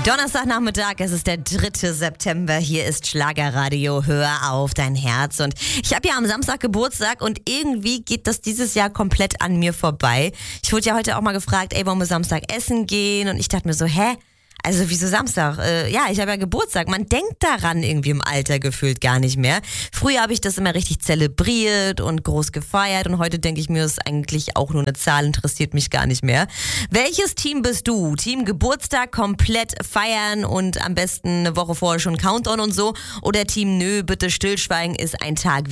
Donnerstagnachmittag, es ist der 3. September, hier ist Schlagerradio, hör auf dein Herz. Und ich habe ja am Samstag Geburtstag und irgendwie geht das dieses Jahr komplett an mir vorbei. Ich wurde ja heute auch mal gefragt, wollen wir Samstag essen gehen? Und ich dachte mir so, also wieso Samstag? Ich habe ja Geburtstag. Man denkt daran irgendwie im Alter gefühlt gar nicht mehr. Früher habe ich das immer richtig zelebriert und groß gefeiert und heute denke ich mir, das ist eigentlich auch nur eine Zahl, interessiert mich gar nicht mehr. Welches Team bist du? Team Geburtstag komplett feiern und am besten eine Woche vorher schon Countdown und so? Oder Team Nö, bitte stillschweigen ist ein Tag